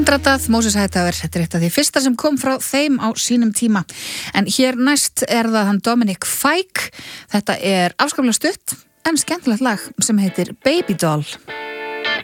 Dratað, Moses Hightower, þetta eitt af því fyrsta sem kom frá þeim á sínum tíma. En hér næst það hann Dominic Fike. Þetta afskaplega stutt en skemmtilegt lag sem heitir Baby Doll.